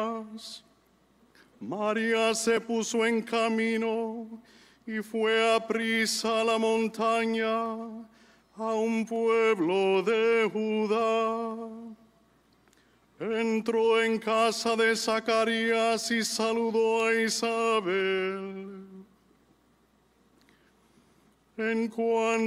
días, María se puso en camino y fue aprisa a la montaña, a un pueblo de Judá. Entró en casa de Zacarías y saludó a Isabel. En cuanto